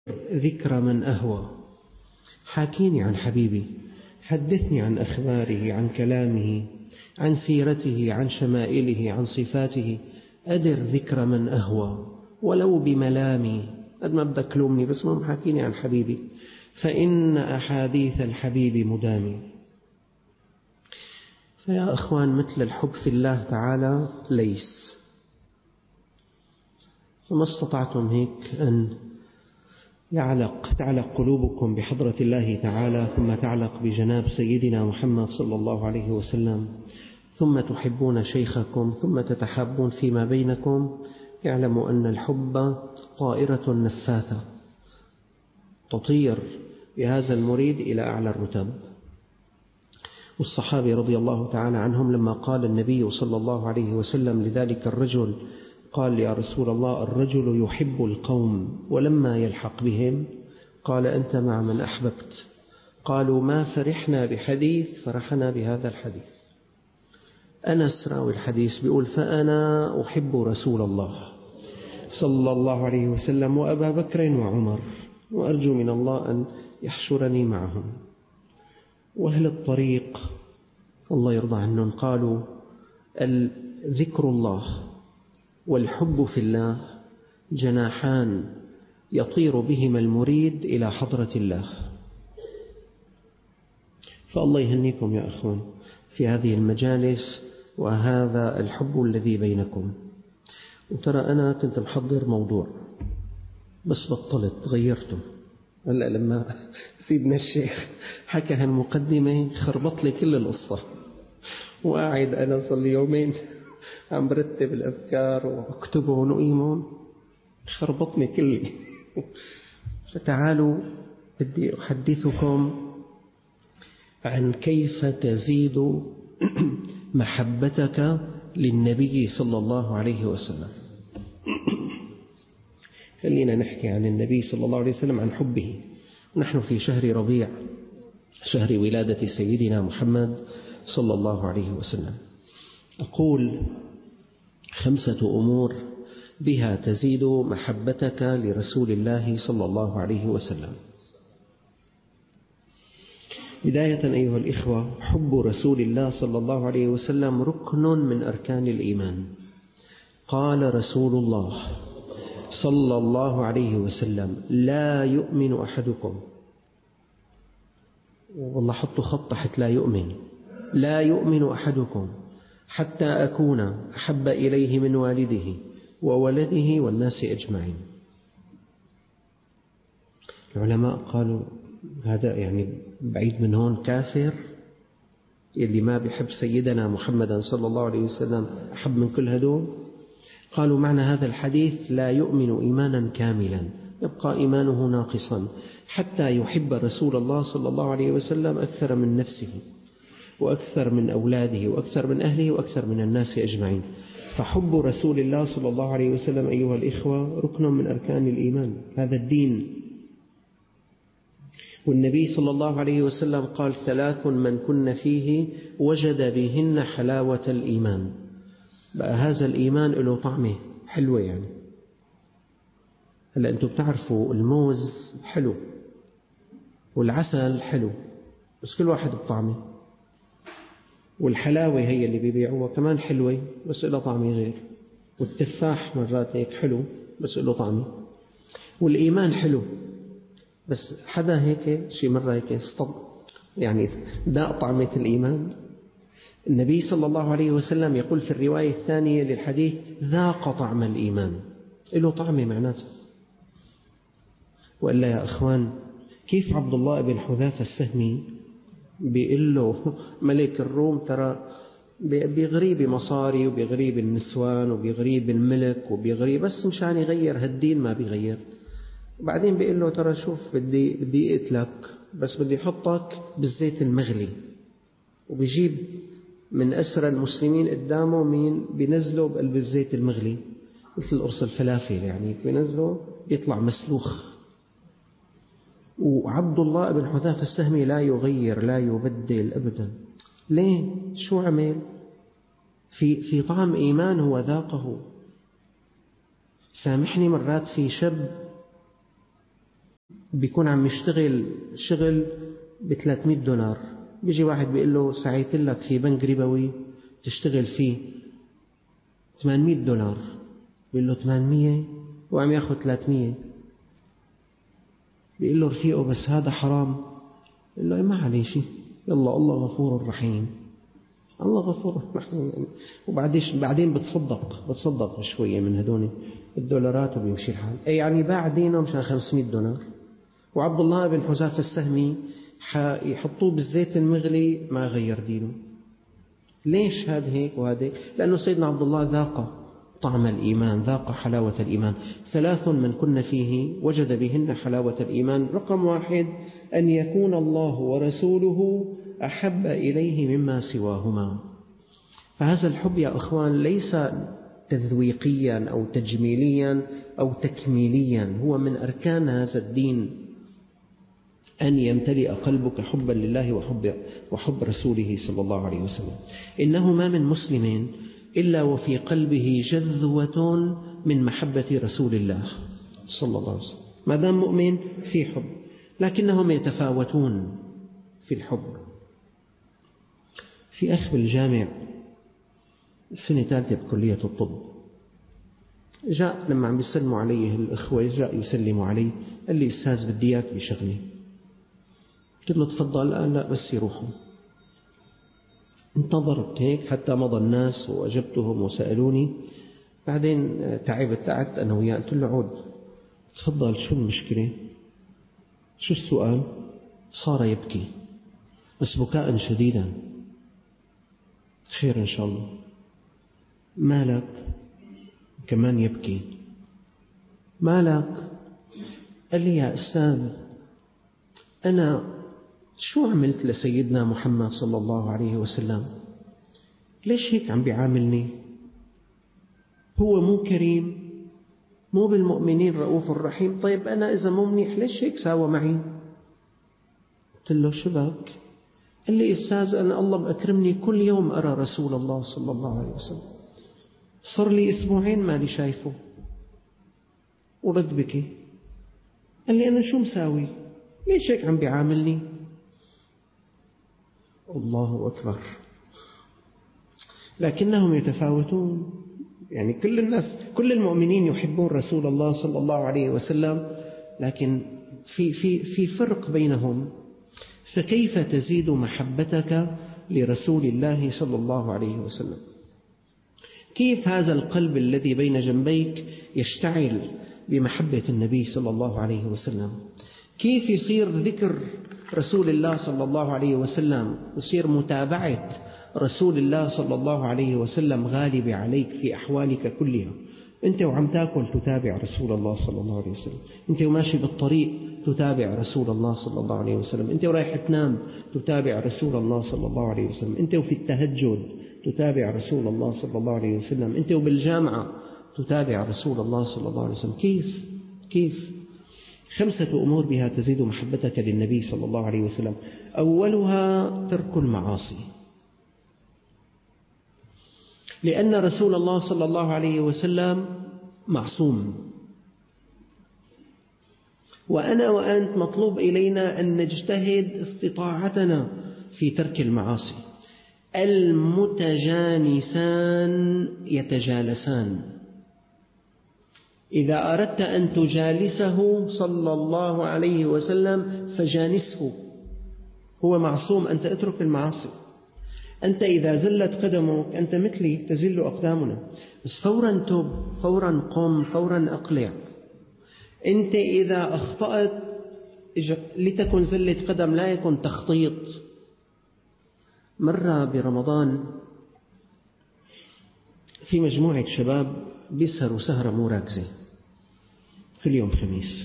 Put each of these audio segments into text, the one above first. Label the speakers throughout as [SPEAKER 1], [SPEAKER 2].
[SPEAKER 1] ذكر من أهوى. حاكيني عن حبيبي، حدثني عن أخباره، عن كلامه، عن سيرته، عن شمائله، عن صفاته. أدر ذكر من أهوى ولو بملامي، قد ما بدك لومني بس ما حاكيني عن حبيبي، فإن أحاديث الحبيب مدامي. فيا أخوان، مثل الحب في الله تعالى ليس. فما استطعتم هيك أن تعلق قلوبكم بحضرة الله تعالى، ثم تعلق بجناب سيدنا محمد صلى الله عليه وسلم، ثم تحبون شيخكم، ثم تتحابون فيما بينكم. اعلموا أن الحب طائرة نفاثة تطير بهذا المريد إلى أعلى الرتب. والصحابة رضي الله تعالى عنهم لما قال النبي صلى الله عليه وسلم لذلك الرجل، قال: يا رسول الله، الرجل يحب القوم ولما يلحق بهم قال: أنت مع من أحببت. قالوا: ما فرحنا بحديث فرحنا بهذا الحديث. أنس راوي الحديث بيقول: فأنا أحب رسول الله صلى الله عليه وسلم وأبا بكر وعمر، وأرجو من الله أن يحشرني معهم. وأهل الطريق الله يرضى عنهم قالوا: ذكر الله والحب في الله جناحان يطير بهما المريد إلى حضرة الله. فالله يهنيكم يا أخوان في هذه المجالس وهذا الحب الذي بينكم. وترى أنا كنت محضر موضوع بس بطلت غيرته. هلأ لما سيدنا الشيخ حكى هالمقدمة خربط لي كل القصة، وقاعد أنا صلي يومين عم برتب الأذكار وأكتبهم وإيمون، خربطني كلي. فتعالوا بدي أحدثكم عن كيف تزيد محبتك للنبي صلى الله عليه وسلم. خلينا نحكي عن النبي صلى الله عليه وسلم، عن حبه. نحن في شهر ربيع، شهر ولادة سيدنا محمد صلى الله عليه وسلم. أقول 5 أمور بها تزيد محبتك لرسول الله صلى الله عليه وسلم. بداية أيها الإخوة، حب رسول الله صلى الله عليه وسلم ركن من أركان الإيمان. قال رسول الله صلى الله عليه وسلم: لا يؤمن أحدكم، والله حطوا خط تحت لا يؤمن، لا يؤمن أحدكم حتى أكون أحب إليه من والده وولده والناس أجمعين. العلماء قالوا هذا يعني بعيد من هون كافر، اللي ما بيحب سيدنا محمد صلى الله عليه وسلم أحب من كل هدول. قالوا معنى هذا الحديث: لا يؤمن إيمانا كاملا، يبقى إيمانه ناقصا حتى يحب رسول الله صلى الله عليه وسلم أكثر من نفسه وأكثر من أولاده وأكثر من أهله وأكثر من الناس أجمعين. فحب رسول الله صلى الله عليه وسلم أيها الإخوة ركن من أركان الإيمان، هذا الدين. والنبي صلى الله عليه وسلم قال: 3 من كن فيه وجد بهن حلاوة الإيمان. بقى هذا الإيمان له طعمه حلوة يعني. هلأ أنتم بتعرفوا الموز حلو والعسل حلو، بس كل واحد بطعمه. والحلاوة هي اللي بيبيعوها كمان حلوة بس له طعمه غير. والتفاح مرات هيك حلو بس له طعمه. والإيمان حلو بس حدا هيك شي مرة هيك يعني داق طعمة الإيمان. النبي صلى الله عليه وسلم يقول في الرواية الثانية للحديث: ذاق طعم الإيمان، له طعمه معناته. وإلا يا أخوان، كيف عبد الله بن حذافة السهمي بيقول له ملك الروم ترى بيغري بمصاري وبيغري بالنسوان وبيغري بالملك وبيغري بس مشان يغير هالدين ما بيغير. وبعدين بيقول له: ترى شوف، بدي اقتلك بس بدي احطك بالزيت المغلي. وبيجيب من أسرى المسلمين قدامه مين بينزله بقلب الزيت المغلي مثل قرص الفلافل، يعني بينزله بيطلع مسلوخ. وعبد الله بن حذافة السهمي لا يغير لا يبدل أبدا. ليه؟ شو عمل؟ في طعم إيمان هو ذاقه. سامحني، مرات في شاب بيكون عم يشتغل شغل $300. بيجي واحد بيقول له سعيت لك في بنك ربوي تشتغل فيه $800. بيقول له 800 وعم ياخذ 300. بيقول له رفيقه بس هذا حرام. بيقول له ما عليه شيء، يلا الله غفور رحيم، الله غفور رحيم يعني. وبعدين بتصدق شوية من هدول $1 وبيمشي الحال. يعني باع دينه مشان $500. وعبد الله بن حذافة السهمي يحطوه بالزيت المغلي ما غير دينه. ليش هذا هيك وهذا؟ لأنه سيدنا عبد الله ذاق طعم الإيمان، ذاق حلاوة الإيمان. 3 من كن فيه وجد بهن حلاوة الإيمان. رقم 1 أن يكون الله ورسوله أحب إليه مما سواهما. فهذا الحب يا أخوان ليس تذويقيا أو تجميليا أو تكميليا، هو من أركان هذا الدين أن يمتلئ قلبك حبا لله وحب رسوله صلى الله عليه وسلم. إنه ما من مسلم إلا وفي قلبه جذوة من محبة رسول الله صلى الله عليه وسلم. ما دام مؤمن في حب، لكنهم يتفاوتون في الحب. في أخ بالجامع السنة 3 بكلية الطب، جاء لما عم يسلموا عليه الأخوة، جاء يسلموا علي، قال لي أستاذ بدي إياك بشغلي. قلت له تفضل. الآن لا بس يروحوا. انتظرت هيك حتى مضى الناس وأجبتهم وسألوني. بعدين تعبت أنا وياه. قلت له عود تفضل، شو المشكلة؟ شو السؤال؟ صار يبكي بس بكاء شديدا. خير إن شاء الله. مالك؟ كمان يبكي. مالك؟ قال لي يا أستاذ أنا شو عملت لسيدنا محمد صلى الله عليه وسلم؟ ليش هيك عم بيعاملني؟ هو مو كريم؟ مو بالمؤمنين رؤوف رحيم؟ طيب أنا إذا مو منيح ليش هيك ساوى معي؟ قلت له شو بك؟ قال لي أستاذ أنا الله بأكرمني كل يوم أرى رسول الله صلى الله عليه وسلم، صار لي 2 أسبوع مالي شايفه. ورد بكي. قال لي أنا شو مساوي؟ ليش هيك عم بيعاملني؟ الله أكبر. لكنهم يتفاوتون. يعني كل الناس، كل المؤمنين يحبون رسول الله صلى الله عليه وسلم، لكن في فرق بينهم. فكيف تزيد محبتك لرسول الله صلى الله عليه وسلم؟ كيف هذا القلب الذي بين جنبيك يشتعل بمحبة النبي صلى الله عليه وسلم؟ كيف يصير ذكر رسول الله صلى الله عليه وسلم، يصير متابعة رسول الله صلى الله عليه وسلم غالبة عليك في أحوالك كلها؟ أنت وعم تاكل تتابع رسول الله صلى الله عليه وسلم، أنت وماشي بالطريق تتابع رسول الله صلى الله عليه وسلم، أنت ورايح تنام تتابع رسول الله صلى الله عليه وسلم، أنت وفي التهجد تتابع رسول الله صلى الله عليه وسلم، أنت وبالجامعة تتابع رسول الله صلى الله عليه وسلم. كيف 5 أمور بها تزيد محبتك للنبي صلى الله عليه وسلم. أولها ترك المعاصي، لأن رسول الله صلى الله عليه وسلم معصوم، وأنا وأنت مطلوب إلينا أن نجتهد استطاعتنا في ترك المعاصي. المتجانسان يتجالسان. إذا أردت أن تجالسه صلى الله عليه وسلم فجانسه، هو معصوم، أنت اترك المعاصي. أنت إذا زلت قدمك أنت مثلي تزل أقدامنا، بس فورا تب، فورا قم، فورا أقلع. أنت إذا أخطأت لتكن زلة قدم لا يكن تخطيط. مرة برمضان في مجموعة شباب بيسهروا سهرة مو راكزة كل يوم خميس،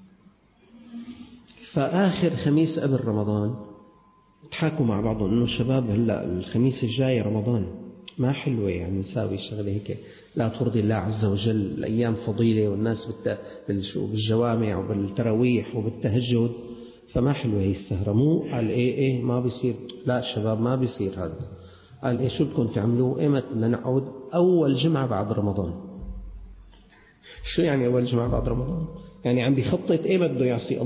[SPEAKER 1] فآخر خميس قبل رمضان تحاكوا مع بعضهم إنه الشباب هلأ الخميس الجاي رمضان ما حلوة، يعني نساوي شغلة هيك لا ترضي الله عز وجل. الأيام فضيلة والناس بالجوامع وبالتراويح وبالتهجد، فما حلوة هي السهرة. مو قال إيه ما بيصير، لا الشباب ما بيصير هذا. قال إيه شو بدكم تعملوا؟ إيمت بدنا نقعد؟ أول جمعة بعد رمضان. شو يعني أول جمعة بعد رمضان؟ يعني عم بيخطط إيمت بده يعصي